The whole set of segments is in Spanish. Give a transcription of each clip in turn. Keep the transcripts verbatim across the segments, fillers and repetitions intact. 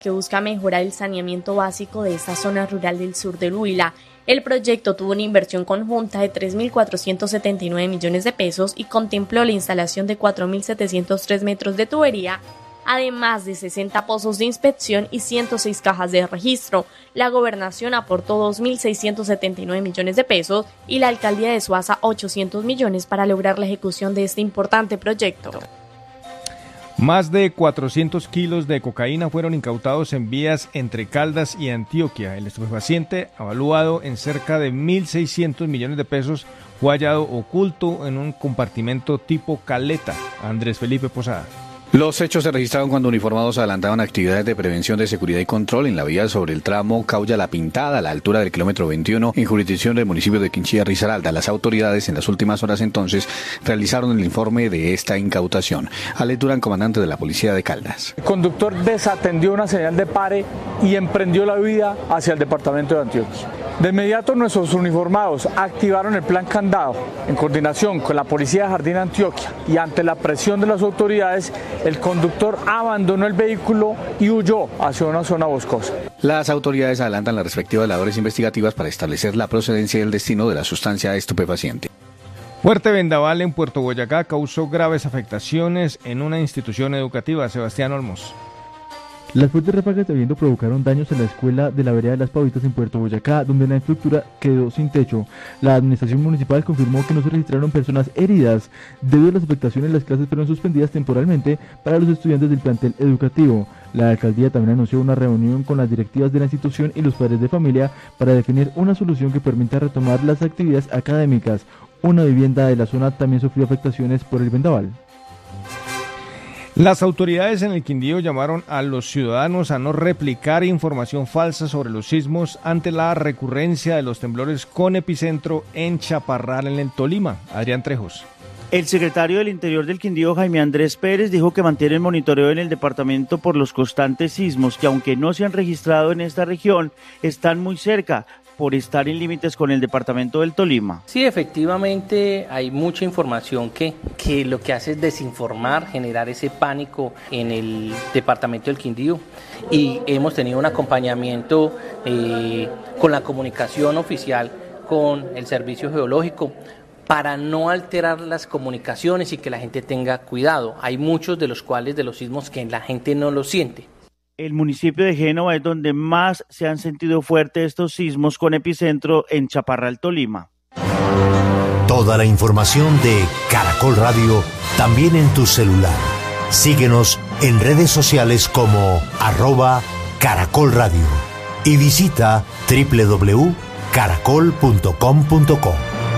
que busca mejorar el saneamiento básico de esta zona rural del sur del Huila. El proyecto tuvo una inversión conjunta de tres mil cuatrocientos setenta y nueve millones de pesos y contempló la instalación de cuatro mil setecientos tres metros de tubería, además de sesenta pozos de inspección y ciento seis cajas de registro. La gobernación aportó dos mil seiscientos setenta y nueve millones de pesos y la alcaldía de Suaza ochocientos millones para lograr la ejecución de este importante proyecto. Más de cuatrocientos kilos de cocaína fueron incautados en vías entre Caldas y Antioquia. El estupefaciente, evaluado en cerca de mil seiscientos millones de pesos, fue hallado oculto en un compartimento tipo caleta. Andrés Felipe Posada. Los hechos se registraron cuando uniformados adelantaban actividades de prevención de seguridad y control en la vía sobre el tramo Cauya-La Pintada, a la altura del kilómetro veintiuno, en jurisdicción del municipio de Quinchía Risaralda. Las autoridades en las últimas horas entonces realizaron el informe de esta incautación. Ale Durán, comandante de la policía de Caldas. El conductor desatendió una señal de pare y emprendió la huida hacia el departamento de Antioquia. De inmediato nuestros uniformados activaron el plan Candado en coordinación con la policía de Jardín Antioquia y ante la presión de las autoridades, el conductor abandonó el vehículo y huyó hacia una zona boscosa. Las autoridades adelantan las respectivas labores investigativas para establecer la procedencia y el destino de la sustancia estupefaciente. Fuerte vendaval en Puerto Boyacá causó graves afectaciones en una institución educativa. Sebastián Olmos. Las fuertes ráfagas de viento provocaron daños en la escuela de la vereda de las Paulitas en Puerto Boyacá, donde la estructura quedó sin techo. La administración municipal confirmó que no se registraron personas heridas. Debido a las afectaciones, las clases fueron suspendidas temporalmente para los estudiantes del plantel educativo. La alcaldía también anunció una reunión con las directivas de la institución y los padres de familia para definir una solución que permita retomar las actividades académicas. Una vivienda de la zona también sufrió afectaciones por el vendaval. Las autoridades en el Quindío llamaron a los ciudadanos a no replicar información falsa sobre los sismos ante la recurrencia de los temblores con epicentro en Chaparral, en el Tolima. Adrián Trejos. El secretario del Interior del Quindío, Jaime Andrés Pérez, dijo que mantiene el monitoreo en el departamento por los constantes sismos que, aunque no se han registrado en esta región, están muy cerca por estar en límites con el departamento del Tolima. Sí, efectivamente hay mucha información que, que lo que hace es desinformar, generar ese pánico en el departamento del Quindío, y hemos tenido un acompañamiento eh, con la comunicación oficial con el Servicio Geológico para no alterar las comunicaciones y que la gente tenga cuidado. Hay muchos de los cuales de los sismos que la gente no lo siente. El municipio de Génova es donde más se han sentido fuertes estos sismos con epicentro en Chaparral, Tolima. Toda la información de Caracol Radio también en tu celular. Síguenos en redes sociales como arroba Caracol Radio y visita doble u doble u doble u punto caracol punto com punto co.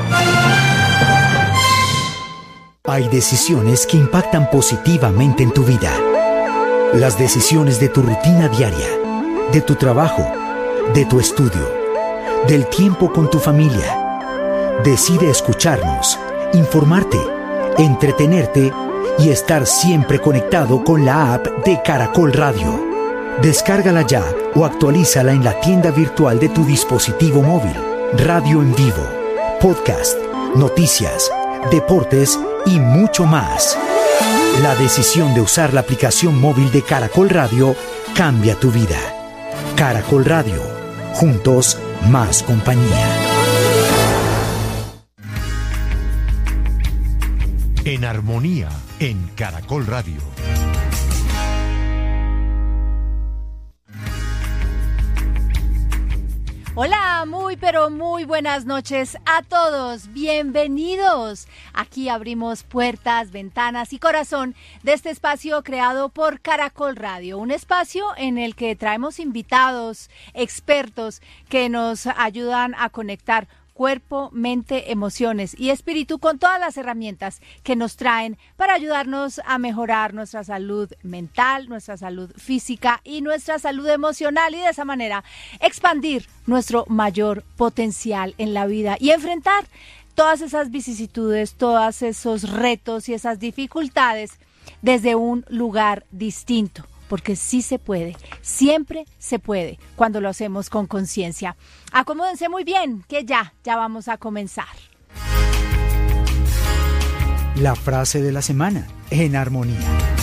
Hay decisiones que impactan positivamente en tu vida. Las decisiones de tu rutina diaria, de tu trabajo, de tu estudio, del tiempo con tu familia. Decide escucharnos, informarte, entretenerte y estar siempre conectado con la app de Caracol Radio. Descárgala ya o actualízala en la tienda virtual de tu dispositivo móvil. Radio en vivo, podcast, noticias, deportes y mucho más. La decisión de usar la aplicación móvil de Caracol Radio cambia tu vida. Caracol Radio. Juntos, más compañía. En armonía, en Caracol Radio. Hola, muy pero muy buenas noches a todos, bienvenidos. Aquí abrimos puertas, ventanas y corazón de este espacio creado por Caracol Radio, un espacio en el que traemos invitados, expertos que nos ayudan a conectar cuerpo, mente, emociones y espíritu con todas las herramientas que nos traen para ayudarnos a mejorar nuestra salud mental, nuestra salud física y nuestra salud emocional, y de esa manera expandir nuestro mayor potencial en la vida y enfrentar todas esas vicisitudes, todos esos retos y esas dificultades desde un lugar distinto. Porque sí se puede, siempre se puede, cuando lo hacemos con conciencia. Acomódense muy bien, que ya, ya vamos a comenzar. La frase de la semana, en armonía.